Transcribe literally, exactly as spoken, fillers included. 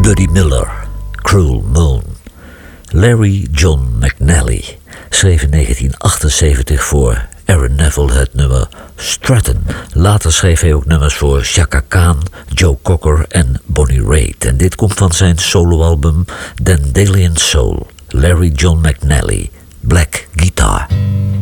Buddy Miller, Cruel Moon. Larry John McNally schreef in negentien achtenzeventig voor Aaron Neville het nummer Stratton. Later schreef hij ook nummers voor Chaka Khan, Joe Cocker en Bonnie Raitt. En dit komt van zijn soloalbum Dandelion Soul. Larry John McNally, Black Guitar.